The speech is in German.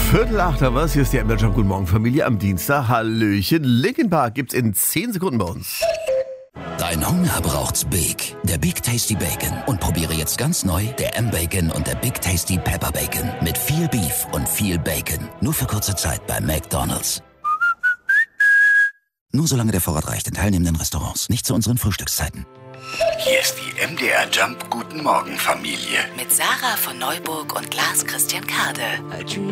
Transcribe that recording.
7:45 was? Hier ist die MDR Jump. Guten Morgen, Familie, am Dienstag. Hallöchen. Linkin Park gibt's in 10 Sekunden bei uns. Dein Hunger braucht's Big. Der Big Tasty Bacon. Und probiere jetzt ganz neu der M-Bacon und der Big Tasty Pepper Bacon. Mit viel Beef und viel Bacon. Nur für kurze Zeit bei McDonald's. Nur solange der Vorrat reicht in teilnehmenden Restaurants. Nicht zu unseren Frühstückszeiten. Hier ist die MDR Jump. Guten Morgen, Familie. Mit Sarah von Neuburg und Lars Christian Kade.